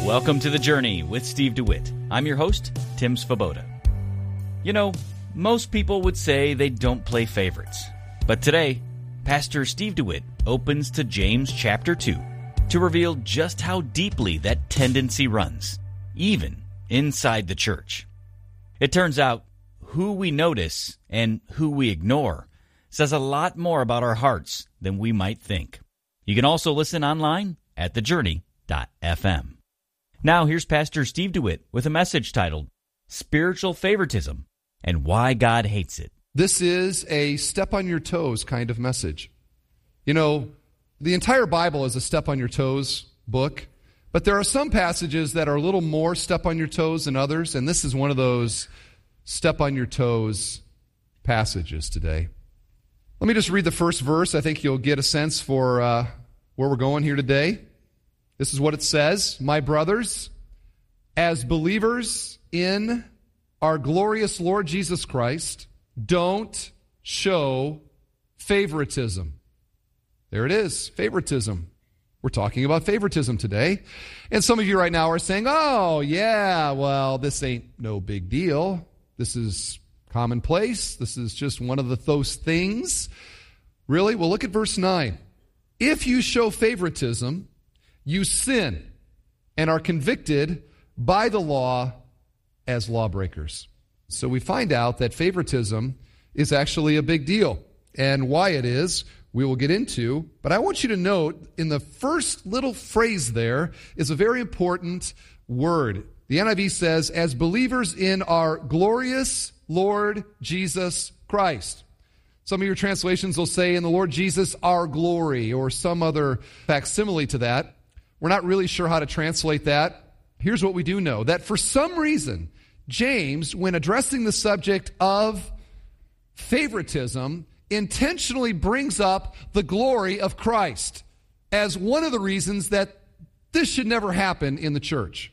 Welcome to The Journey with Steve DeWitt. I'm your host, Tim Svoboda. You know, most people would say they don't play favorites. But today, Pastor Steve DeWitt opens to James chapter 2 to reveal just how deeply that tendency runs, even inside the church. It turns out who we notice and who we ignore says a lot more about our hearts than we might think. You can also listen online at thejourney.fm. Now here's Pastor Steve DeWitt with a message titled, Spiritual Favoritism and Why God Hates It. This is a step on your toes kind of message. You know, the entire Bible is a step on your toes book, but there are some passages that are a little more step on your toes than others, and this is one of those step on your toes passages today. Let me just read the first verse. I think you'll get a sense for where we're going here today. This is what it says. My brothers, as believers in our glorious Lord Jesus Christ, don't show favoritism. There it is, favoritism. We're talking about favoritism today. And some of you right now are saying, oh, yeah, well, this ain't no big deal. This is commonplace. This is just one of those things. Really? Well, look at verse 9. If you show favoritism, you sin and are convicted by the law as lawbreakers. So we find out that favoritism is actually a big deal. And why it is, we will get into. But I want you to note, in the first little phrase there is a very important word. The NIV says, as believers in our glorious Lord Jesus Christ. Some of your translations will say, in the Lord Jesus, our glory, or some other facsimile to that. We're not really sure how to translate that. Here's what we do know, that for some reason, James, when addressing the subject of favoritism, intentionally brings up the glory of Christ as one of the reasons that this should never happen in the church.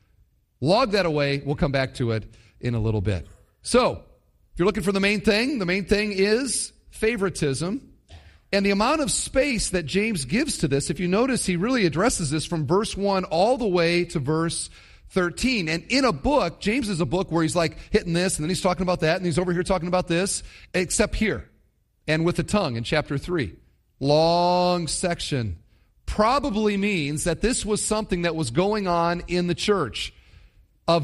Log that away. We'll come back to it in a little bit. So, if you're looking for the main thing is favoritism. And the amount of space that James gives to this, if you notice, he really addresses this from verse 1 all the way to verse 13. And in a book, James is a book where he's like hitting this, and then he's talking about that, and he's over here talking about this, except here, and with the tongue in chapter 3. Long section. Probably means that this was something that was going on in the church.